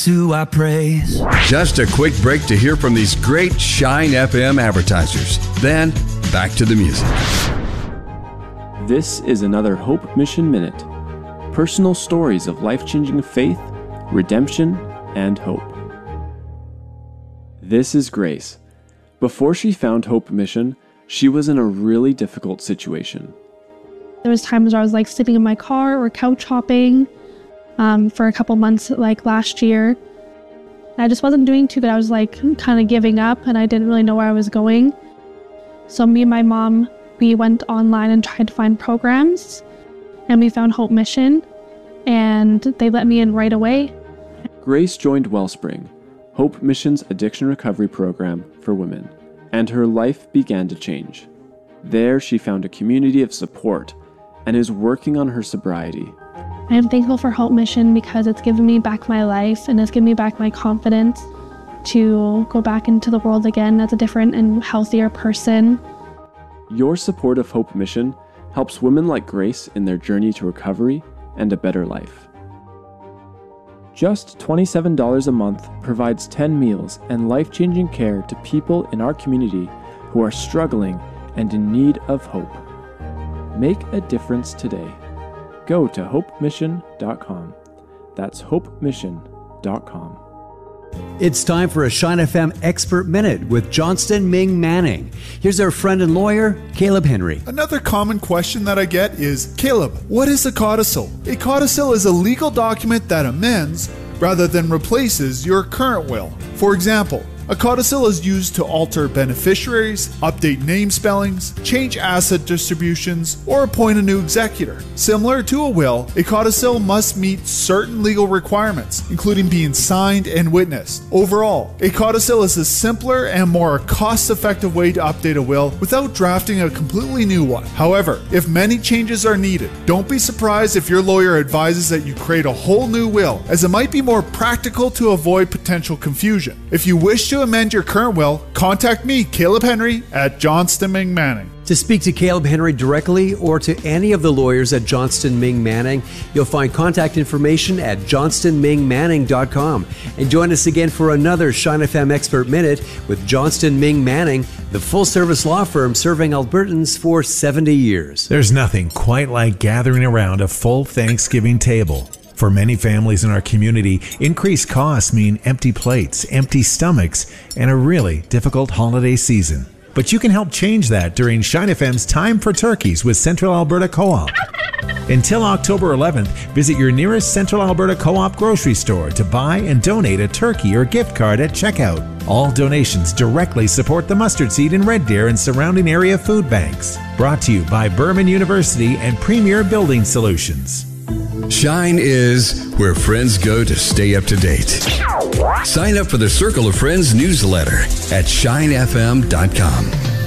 who I praise. Just a quick break to hear from these great Shine FM advertisers. Then, back to the music. This is another Hope Mission Minute. Personal stories of life-changing faith, redemption, and hope. This is Grace. Before she found Hope Mission, she was in a really difficult situation. There was times where I was sleeping in my car or couch hopping for a couple months last year. And I just wasn't doing too good. I was kind of giving up and I didn't really know where I was going. So me and my mom, we went online and tried to find programs, and we found Hope Mission, and they let me in right away. Grace joined Wellspring, Hope Mission's addiction recovery program for women, and her life began to change. There, she found a community of support and is working on her sobriety. I am thankful for Hope Mission because it's given me back my life and it's given me back my confidence to go back into the world again as a different and healthier person. Your support of Hope Mission helps women like Grace in their journey to recovery and a better life. Just $27 a month provides 10 meals and life-changing care to people in our community who are struggling and in need of hope. Make a difference today. Go to hopemission.com. That's hopemission.com. It's time for a Shine FM Expert Minute with Johnston Ming Manning. Here's our friend and lawyer, Caleb Henry. Another common question that I get is, Caleb, what is a codicil? A codicil is a legal document that amends rather than replaces your current will. For example, a codicil is used to alter beneficiaries, update name spellings, change asset distributions, or appoint a new executor. Similar to a will, a codicil must meet certain legal requirements, including being signed and witnessed. Overall, a codicil is a simpler and more cost-effective way to update a will without drafting a completely new one. However, if many changes are needed, don't be surprised if your lawyer advises that you create a whole new will, as it might be more practical to avoid potential confusion. If you wish to amend your current will, contact me, Caleb Henry, at Johnston Ming Manning. To speak to Caleb Henry directly or to any of the lawyers at Johnston Ming Manning, you'll find contact information at johnstonmingmanning.com. And join us again for another Shine FM Expert Minute with Johnston Ming Manning, the full-service law firm serving Albertans for 70 years. There's nothing quite like gathering around a full Thanksgiving table. For many families in our community, increased costs mean empty plates, empty stomachs, and a really difficult holiday season. But you can help change that during Shine FM's Time for Turkeys with Central Alberta Co-op. Until October 11th, visit your nearest Central Alberta Co-op grocery store to buy and donate a turkey or gift card at checkout. All donations directly support the Mustard Seed in Red Deer and surrounding area food banks. Brought to you by Berman University and Premier Building Solutions. Shine is where friends go to stay up to date. Sign up for the Circle of Friends newsletter at shinefm.com.